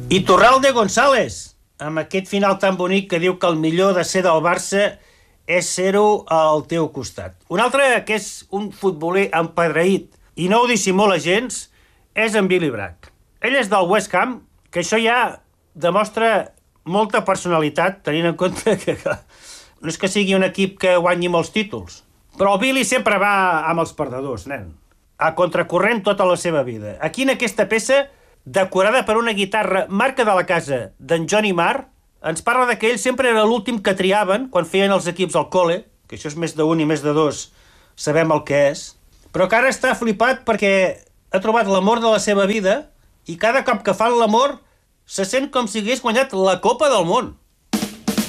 I Torralde González, amb aquest final tan bonic que diu que el millor de ser del Barça és ser-ho al teu costat. Un altre que és un futboler empedreït i no ho dissimula gens és en Billy Bragg. Ell és del West Ham, que això ja demostra molta personalitat, tenint en compte que no és que sigui un equip que guanyi molts títols, però el Billy sempre va amb els perdedors, nen. A contracorrent tota la seva vida. Aquí en aquesta peça, decorada per una guitarra marca de la casa d'en Johnny Marr, ens parla de que ell sempre era l'últim que triaven quan feien els equips al col·le, que això és més d'un i més de dos, sabem el que és, però que ara està flipat perquè ha trobat l'amor de la seva vida i cada cop que fan l'amor se sent com si hagués guanyat la Copa del Món.